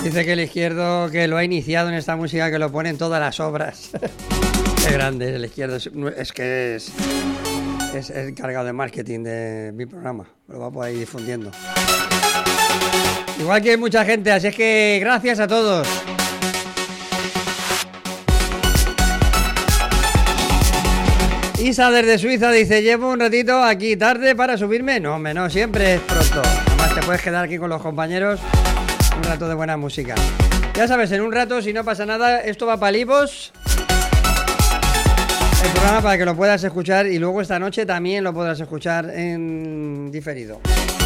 Dice que el Izquierdo, que lo ha iniciado en esta música, que lo pone en todas las obras. Qué grande el Izquierdo. Es que es el encargado de marketing de mi programa. Lo va por ahí difundiendo. Igual que mucha gente, así es que gracias a todos. Isa desde Suiza dice: llevo un ratito aquí tarde para subirme. No, hombre, no, siempre es pronto. Además te puedes quedar aquí con los compañeros un rato de buena música. Ya sabes, en un rato, si no pasa nada, esto va para Livos, el programa, para que lo puedas escuchar, y luego esta noche también lo podrás escuchar en diferido.